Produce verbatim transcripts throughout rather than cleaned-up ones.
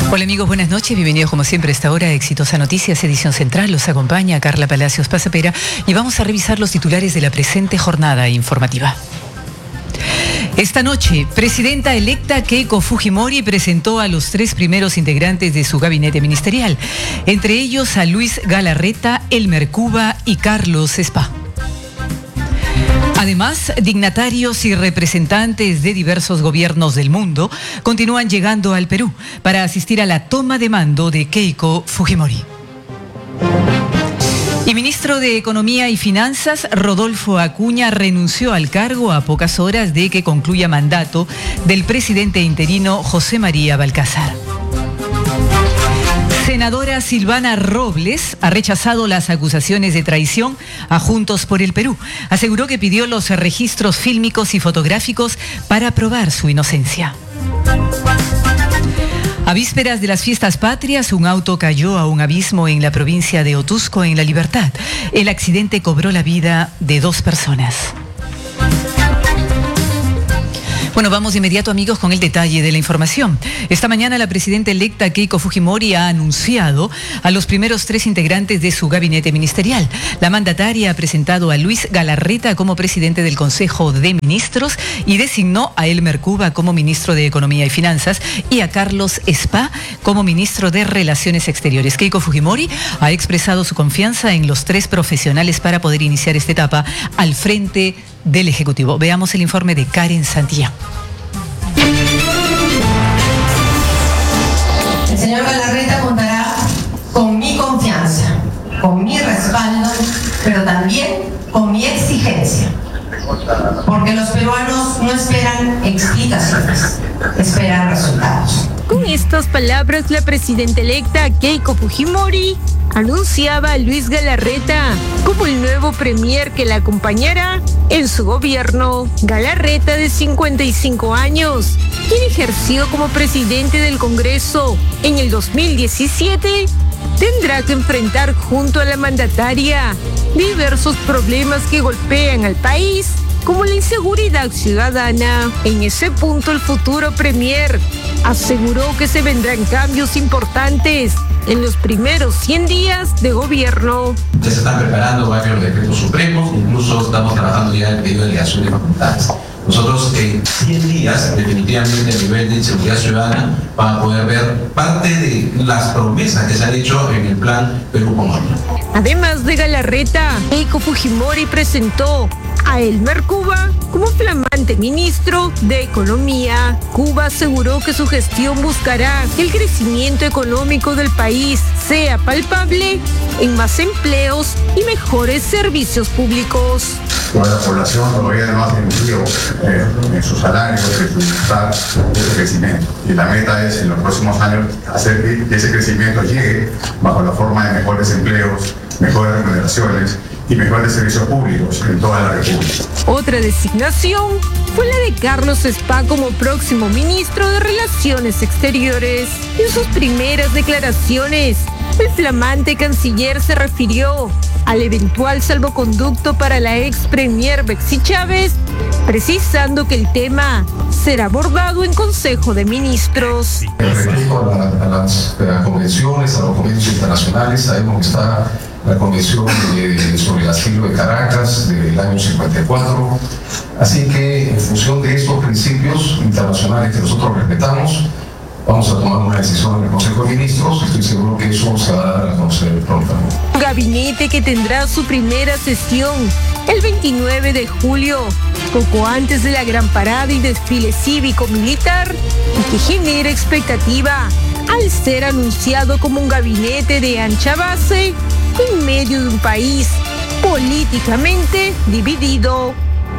Hola amigos, buenas noches, bienvenidos como siempre a esta hora a Exitosa Noticias, edición central. Los acompaña Carla Palacios Pasapera y vamos a revisar los titulares de la presente jornada informativa. Esta noche, presidenta electa Keiko Fujimori presentó a los tres primeros integrantes de su gabinete ministerial, entre ellos a Luis Galarreta, Elmer Cuba y Carlos Spa. Además, dignatarios y representantes de diversos gobiernos del mundo continúan llegando al Perú para asistir a la toma de mando de Keiko Fujimori. Y ministro de Economía y Finanzas, Rodolfo Acuña, renunció al cargo a pocas horas de que concluya mandato del presidente interino José María Balcázar. Senadora Silvana Robles ha rechazado las acusaciones de traición a Juntos por el Perú. Aseguró que pidió los registros fílmicos y fotográficos para probar su inocencia. A vísperas de las fiestas patrias, un auto cayó a un abismo en la provincia de Otusco, en La Libertad. El accidente cobró la vida de dos personas. Bueno, vamos de inmediato, amigos, con el detalle de la información. Esta mañana la presidenta electa Keiko Fujimori ha anunciado a los primeros tres integrantes de su gabinete ministerial. La mandataria ha presentado a Luis Galarreta como presidente del Consejo de Ministros y designó a Elmer Cuba como ministro de Economía y Finanzas y a Carlos Spa como ministro de Relaciones Exteriores. Keiko Fujimori ha expresado su confianza en los tres profesionales para poder iniciar esta etapa al frente del Ejecutivo. Veamos el informe de Karen Santillán. El señor Galarreta contará con mi confianza, con mi respaldo, pero también con mi exigencia. Porque los peruanos no esperan explicaciones, esperan resultados. Con estas palabras, la presidenta electa Keiko Fujimori anunciaba a Luis Galarreta como el nuevo premier que la acompañará en su gobierno. Galarreta, de cincuenta y cinco años, quien ejerció como presidente del Congreso en el dos mil diecisiete, tendrá que enfrentar junto a la mandataria diversos problemas que golpean al país, como la inseguridad ciudadana. En ese punto, el futuro premier aseguró que se vendrán cambios importantes en los primeros cien días de gobierno. Ya se están preparando varios decretos supremos, incluso estamos trabajando ya en el pedido de delegación de facultades. Nosotros en cien días, definitivamente, a nivel de inseguridad ciudadana, van a poder ver parte de las promesas que se han hecho en el plan Perú con Honor. Además de Galarreta, Keiko Fujimori presentó a Elmer Cuba como flamante ministro de Economía. Cuba aseguró que su gestión buscará que el crecimiento económico del país sea palpable en más empleos y mejores servicios públicos. Toda la población todavía no ha sentido eh, en sus salarios, en su bienestar, ese crecimiento. Y la meta es en los próximos años hacer que ese crecimiento llegue bajo la forma de mejores empleos, mejores remuneraciones y mejores servicios públicos en toda la República. Otra designación fue la de Carlos Spa como próximo ministro de Relaciones Exteriores. En sus primeras declaraciones, el flamante canciller se refirió al eventual salvoconducto para la ex premier Betsy Chávez, precisando que el tema será abordado en Consejo de Ministros. Respecto a, la, a las a convenciones, a los convenios internacionales, sabemos que está la Convención de, sobre el Asilo de Caracas del año cincuenta y cuatro. Así que, en función de estos principios internacionales que nosotros respetamos, vamos a tomar una decisión en el Consejo de Ministros. Estoy seguro que eso se va a dar a conocer prontamente. Un gabinete que tendrá su primera sesión el veintinueve de julio, poco antes de la gran parada y desfile cívico-militar, y que genera expectativa al ser anunciado como un gabinete de ancha base en medio de un país políticamente dividido.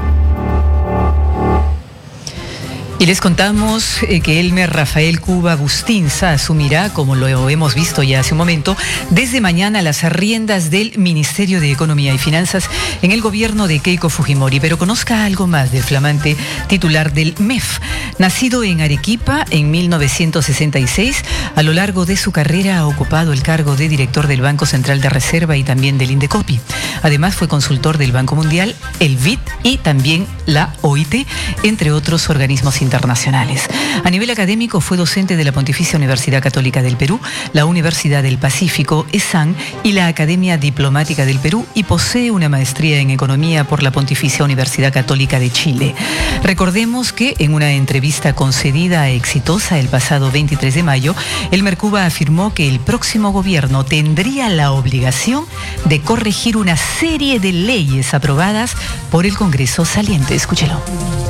Y les contamos eh, que Elmer Rafael Cuba Bustinza asumirá, como lo hemos visto ya hace un momento, desde mañana las riendas del Ministerio de Economía y Finanzas en el gobierno de Keiko Fujimori. Pero conozca algo más del flamante titular del M E F. Nacido en Arequipa en mil novecientos sesenta y seis, a lo largo de su carrera ha ocupado el cargo de director del Banco Central de Reserva y también del Indecopi. Además fue consultor del Banco Mundial, el B I D y también la O I T, entre otros organismos internacionales. internacionales. A nivel académico fue docente de la Pontificia Universidad Católica del Perú, la Universidad del Pacífico, ESAN, y la Academia Diplomática del Perú, y posee una maestría en Economía por la Pontificia Universidad Católica de Chile. Recordemos que en una entrevista concedida a Exitosa el pasado veintitrés de mayo, Elmer Cuba afirmó que el próximo gobierno tendría la obligación de corregir una serie de leyes aprobadas por el Congreso saliente. Escúchelo.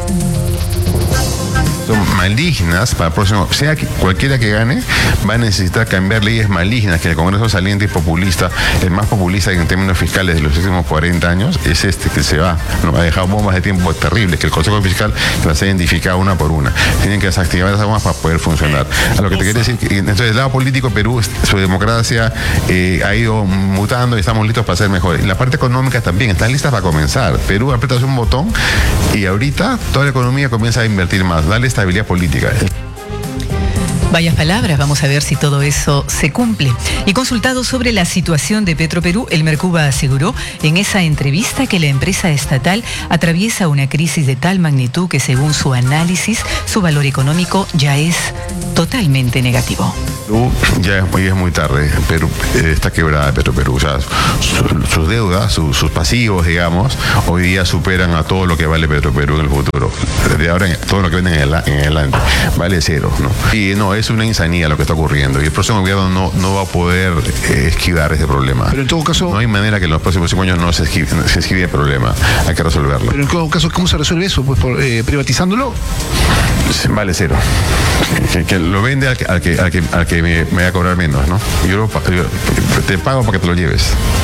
Malignas para el próximo, sea que cualquiera que gane, va a necesitar cambiar leyes malignas, que el Congreso saliente es populista, el más populista en términos fiscales de los últimos cuarenta años, es este que se va, ¿no? Ha dejado bombas de tiempo terribles, que el Consejo Fiscal las ha identificado una por una. Tienen que desactivar esas bombas para poder funcionar. A lo que te quería decir, entonces, el lado político, Perú, su democracia eh, ha ido mutando y estamos listos para ser mejores. Y la parte económica también, están listas para comenzar. Perú aprieta un botón y ahorita toda la economía comienza a invertir más, darle estabilidad política. Varias palabras, vamos a ver si todo eso se cumple. Y consultado sobre la situación de Petroperú, Elmer Cuba aseguró en esa entrevista que la empresa estatal atraviesa una crisis de tal magnitud que, según su análisis, su valor económico ya es totalmente negativo. Perú ya hoy es muy tarde, Perú eh, está quebrada Petroperú, o sea, sus su deudas, su, sus pasivos, digamos, hoy día superan a todo lo que vale Petroperú en el futuro. De ahora, todo lo que venden en adelante vale cero, ¿no? Y no, es una insanía lo que está ocurriendo, y el próximo gobierno no, no va a poder eh, esquivar ese problema. Pero en todo caso, no hay manera que en los próximos cinco años no se esquive, se esquive el problema, hay que resolverlo. Pero en todo caso, ¿cómo se resuelve eso? Pues por, eh, privatizándolo. Vale cero. Que, que lo vende al que, al que, al que, al que me, me va a cobrar menos, ¿no? Yo, lo, yo te pago para que te lo lleves.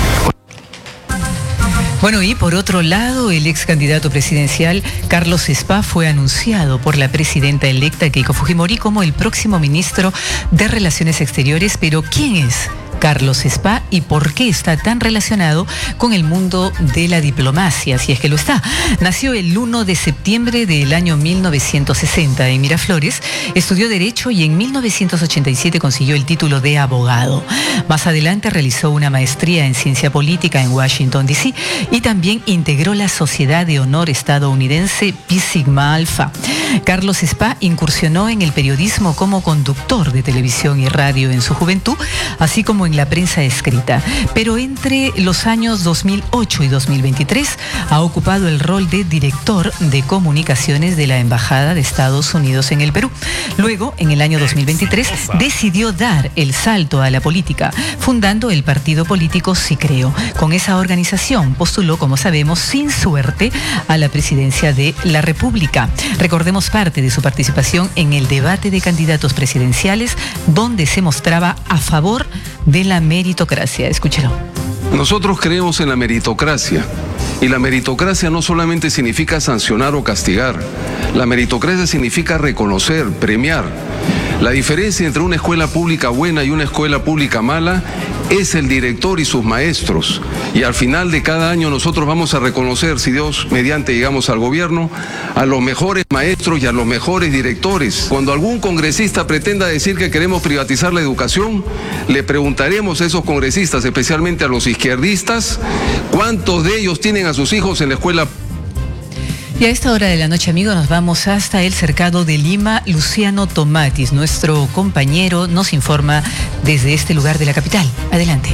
Bueno, y por otro lado, el ex candidato presidencial Carlos Spa fue anunciado por la presidenta electa Keiko Fujimori como el próximo ministro de Relaciones Exteriores. Pero ¿quién es Carlos Spa y por qué está tan relacionado con el mundo de la diplomacia, si es que lo está? Nació el primero de septiembre del año mil novecientos sesenta en Miraflores, estudió Derecho y en mil novecientos ochenta y siete consiguió el título de abogado. Más adelante realizó una maestría en Ciencia Política en Washington, D C y también integró la Sociedad de Honor estadounidense Pi Sigma Alpha. Carlos Spa incursionó en el periodismo como conductor de televisión y radio en su juventud, así como en la prensa escrita, pero entre los años dos mil ocho y dos mil veintitrés ha ocupado el rol de director de comunicaciones de la Embajada de Estados Unidos en el Perú. Luego, en el año dos mil veintitrés, decidió dar el salto a la política, fundando el partido político Sicreo. Con esa organización postuló, como sabemos, sin suerte a la presidencia de la República. Recordemos parte de su participación en el debate de candidatos presidenciales, donde se mostraba a favor de la meritocracia. Escúchelo. Nosotros creemos en la meritocracia, y la meritocracia no solamente significa sancionar o castigar, la meritocracia significa reconocer, premiar. La diferencia entre una escuela pública buena y una escuela pública mala es el director y sus maestros. Y al final de cada año nosotros vamos a reconocer, si Dios mediante llegamos al gobierno, a los mejores maestros y a los mejores directores. Cuando algún congresista pretenda decir que queremos privatizar la educación, le preguntaremos a esos congresistas, especialmente a los izquierdistas, ¿cuántos de ellos tienen a sus hijos en la escuela pública? Y a esta hora de la noche, amigos, nos vamos hasta el cercado de Lima. Luciano Tomatis, nuestro compañero, nos informa desde este lugar de la capital. Adelante.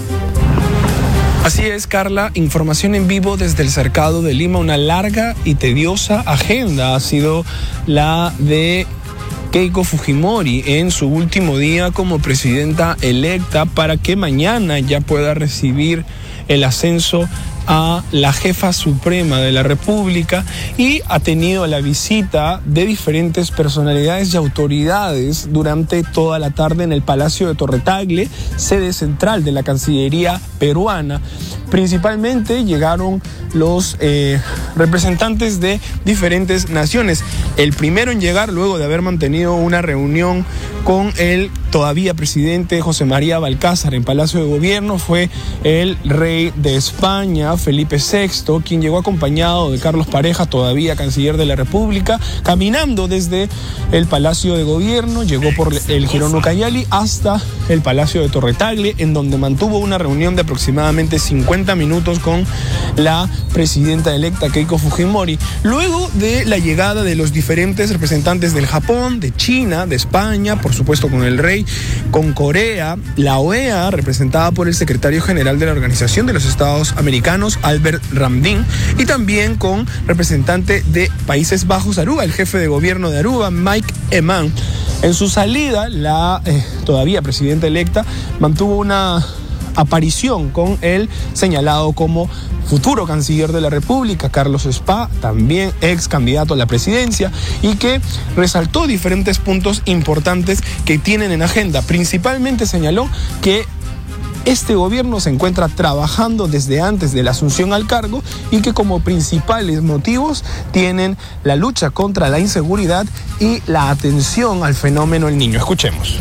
Así es, Carla, información en vivo desde el cercado de Lima. Una larga y tediosa agenda ha sido la de Keiko Fujimori en su último día como presidenta electa, para que mañana ya pueda recibir el ascenso a la jefa suprema de la República, y ha tenido la visita de diferentes personalidades y autoridades durante toda la tarde en el Palacio de Torretagle, sede central de la Cancillería peruana. Principalmente llegaron los eh, representantes de diferentes naciones. El primero en llegar, luego de haber mantenido una reunión con el todavía presidente José María Balcázar en Palacio de Gobierno, fue el rey de España, a Felipe sexto, quien llegó acompañado de Carlos Pareja, todavía canciller de la República, caminando desde el Palacio de Gobierno, llegó por el Jirón Ucayali hasta el Palacio de Torre Tagle, en donde mantuvo una reunión de aproximadamente cincuenta minutos con la presidenta electa Keiko Fujimori. Luego de la llegada de los diferentes representantes del Japón, de China, de España, por supuesto con el rey, con Corea, la O E A, representada por el secretario general de la Organización de los Estados Americanos, Albert Ramdin, y también con representante de Países Bajos, Aruba, el jefe de gobierno de Aruba, Mike Eman. En su salida, la eh, todavía presidenta electa mantuvo una aparición con el señalado como futuro canciller de la República, Carlos Spa, también ex candidato a la presidencia, y que resaltó diferentes puntos importantes que tienen en agenda. Principalmente señaló que este gobierno se encuentra trabajando desde antes de la asunción al cargo y que como principales motivos tienen la lucha contra la inseguridad y la atención al fenómeno del niño. Escuchemos.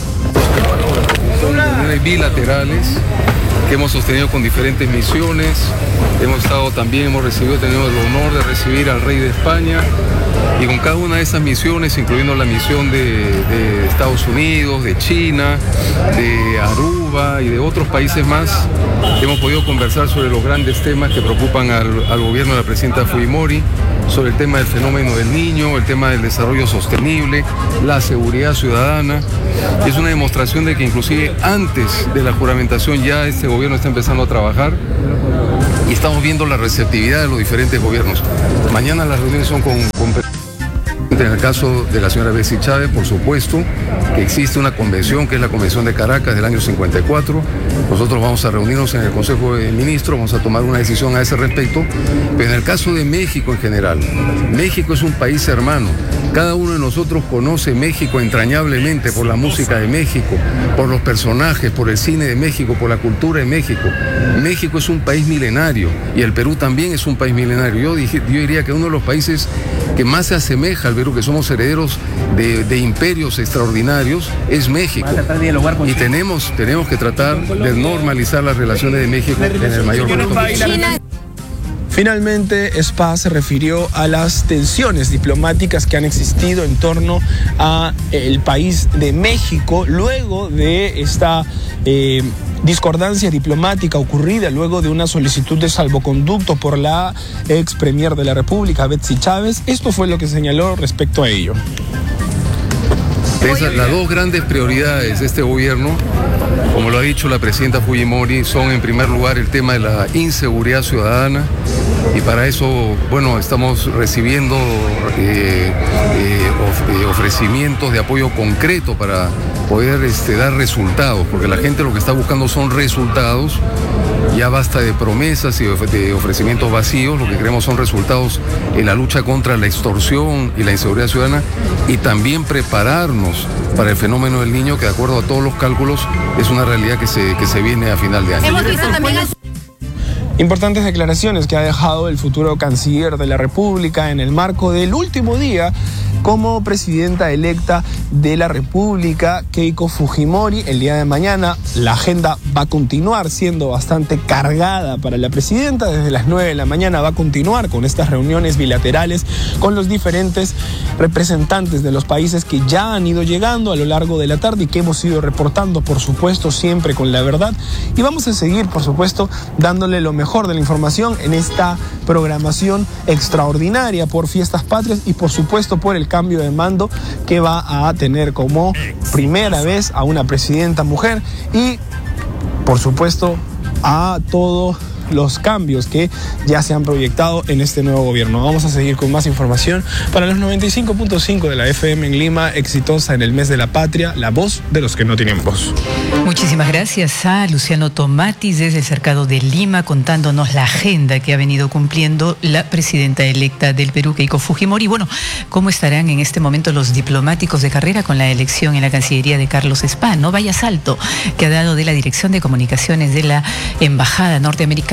Son reuniones bilaterales que hemos sostenido con diferentes misiones. Hemos estado también, hemos recibido, tenemos el honor de recibir al rey de España, y con cada una de esas misiones, incluyendo la misión de, de Estados Unidos, de China, de Aruba y de otros países más, hemos podido conversar sobre los grandes temas que preocupan al, al gobierno de la presidenta Fujimori, sobre el tema del fenómeno del niño, el tema del desarrollo sostenible, la seguridad ciudadana. Es una demostración de que inclusive antes de la juramentación ya este gobierno está empezando a trabajar, y estamos viendo la receptividad de los diferentes gobiernos. Mañana las reuniones son con, con... En el caso de la señora Betsy Chávez, por supuesto, que existe una convención, que es la Convención de Caracas del año cincuenta y cuatro. Nosotros vamos a reunirnos en el Consejo de Ministros, vamos a tomar una decisión a ese respecto. Pero en el caso de México en general, México es un país hermano. Cada uno de nosotros conoce México entrañablemente por la música de México, por los personajes, por el cine de México, por la cultura de México. México es un país milenario y el Perú también es un país milenario. Yo, dije, yo diría que uno de los países que más se asemeja al Perú, que somos herederos de, de imperios extraordinarios, es México. Y tenemos, tenemos que tratar de normalizar las relaciones de México en el mayor corto posible. Finalmente, Spa se refirió a las tensiones diplomáticas que han existido en torno a el país de México luego de esta eh, discordancia diplomática ocurrida luego de una solicitud de salvoconducto por la ex premier de la República, Betsy Chávez. Esto fue lo que señaló respecto a ello. Esas, las dos grandes prioridades de este gobierno, como lo ha dicho la presidenta Fujimori, son en primer lugar el tema de la inseguridad ciudadana, y para eso, bueno, estamos recibiendo eh, eh, of, eh, ofrecimientos de apoyo concreto para poder este, dar resultados, porque la gente lo que está buscando son resultados. Ya basta de promesas y de ofrecimientos vacíos, lo que queremos son resultados en la lucha contra la extorsión y la inseguridad ciudadana, y también prepararnos para el fenómeno del niño, que de acuerdo a todos los cálculos es una realidad que se, que se viene a final de año. Hemos visto también el... Importantes declaraciones que ha dejado el futuro canciller de la República en el marco del último día como presidenta electa de la República, Keiko Fujimori. El día de mañana la agenda va a continuar siendo bastante cargada para la presidenta. Desde las nueve de la mañana va a continuar con estas reuniones bilaterales con los diferentes representantes de los países que ya han ido llegando a lo largo de la tarde y que hemos ido reportando, por supuesto, siempre con la verdad. Y vamos a seguir, por supuesto, dándole lo mejor de la información en esta programación extraordinaria por Fiestas Patrias y, por supuesto, por el cambio de mando que va a tener como primera vez a una presidenta mujer y, por supuesto, a todos los cambios que ya se han proyectado en este nuevo gobierno. Vamos a seguir con más información para los noventa y cinco punto cinco de la F M en Lima, exitosa en el mes de la patria, la voz de los que no tienen voz. Muchísimas gracias a Luciano Tomatis desde el Cercado de Lima, contándonos la agenda que ha venido cumpliendo la presidenta electa del Perú, Keiko Fujimori. Bueno, ¿cómo estarán en este momento los diplomáticos de carrera con la elección en la Cancillería de Carlos Spa? No vaya salto que ha dado de la Dirección de Comunicaciones de la Embajada Norteamericana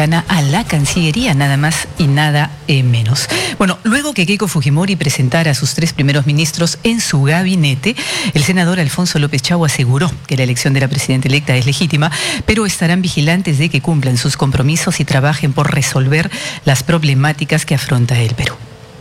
cercana a la Cancillería, nada más y nada eh, menos. Bueno, luego que Keiko Fujimori presentara a sus tres primeros ministros en su gabinete, el senador Alfonso López Chau aseguró que la elección de la presidenta electa es legítima, pero estarán vigilantes de que cumplan sus compromisos y trabajen por resolver las problemáticas que afronta el Perú.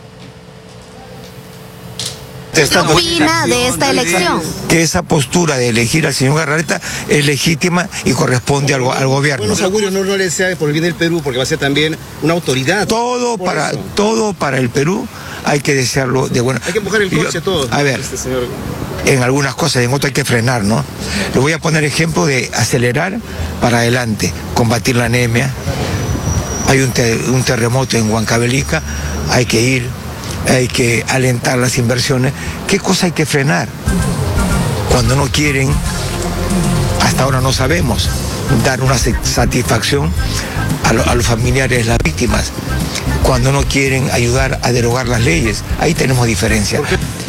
¿Qué opina de esta elección? Que esa postura de elegir al señor Galarreta es legítima y corresponde al, al gobierno. Buenos augurios no, no le sea por el bien del Perú, porque va a ser también una autoridad. Todo para eso. todo para el Perú hay que desearlo de bueno. Hay que empujar el coche a todos. A ver, este señor... en algunas cosas, en otras hay que frenar, ¿no? Le voy a poner ejemplo de acelerar para adelante, combatir la anemia. Hay un, te, un terremoto en Huancavelica, hay que ir. Hay que alentar las inversiones. ¿Qué cosa hay que frenar? Cuando no quieren, hasta ahora no sabemos, dar una satisfacción a, lo, a los familiares de las víctimas. Cuando no quieren ayudar a derogar las leyes, ahí tenemos diferencia.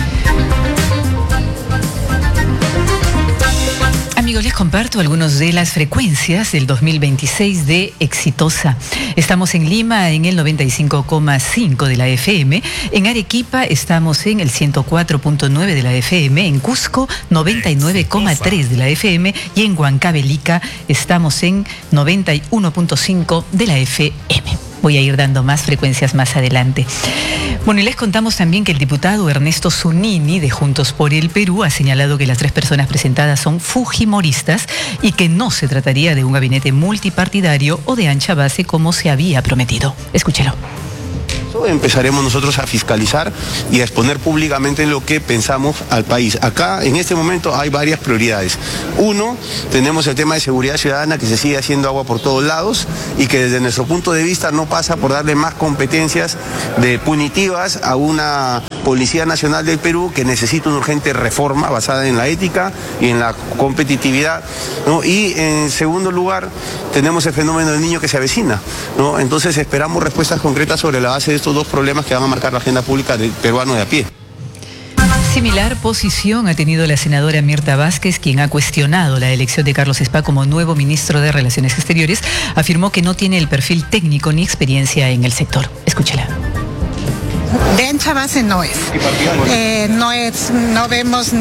Amigos, les comparto algunas de las frecuencias del dos mil veintiséis de Exitosa. Estamos en Lima en el noventa y cinco coma cinco de la F M, en Arequipa estamos en el ciento cuatro punto nueve de la F M, en Cusco noventa y nueve coma tres de la F M y en Huancavelica estamos en noventa y uno punto cinco de la F M. Voy a ir dando más frecuencias más adelante. Bueno, y les contamos también que el diputado Ernesto Zunini de Juntos por el Perú ha señalado que las tres personas presentadas son fujimoristas y que no se trataría de un gabinete multipartidario o de ancha base como se había prometido. Escúchelo. Empezaremos nosotros a fiscalizar y a exponer públicamente lo que pensamos al país. Acá, en este momento, hay varias prioridades. Uno, tenemos el tema de seguridad ciudadana que se sigue haciendo agua por todos lados y que desde nuestro punto de vista no pasa por darle más competencias de punitivas a una Policía Nacional del Perú que necesita una urgente reforma basada en la ética y en la competitividad, ¿no? Y en segundo lugar, tenemos el fenómeno del niño que se avecina, ¿no? Entonces esperamos respuestas concretas sobre la base de estos dos problemas que van a marcar la agenda pública del peruano de a pie. Similar posición ha tenido la senadora Mirta Vázquez, quien ha cuestionado la elección de Carlos Spa como nuevo ministro de Relaciones Exteriores. Afirmó que no tiene el perfil técnico ni experiencia en el sector. Escúchala. De ancha base no es. Eh, no es, no vemos